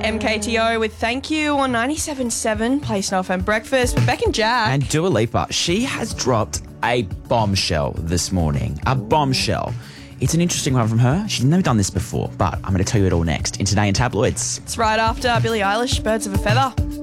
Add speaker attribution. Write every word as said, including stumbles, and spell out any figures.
Speaker 1: M K T O with Thank You on ninety-seven point seven, Play Snow F M Breakfast with Beck and Jack.
Speaker 2: And Dua Lipa, she has dropped a bombshell this morning. A bombshell. It's an interesting one from her. She's never done this before, but I'm going to tell you it all next in Today in Tabloids.
Speaker 1: It's right after Billie Eilish, Birds of a Feather.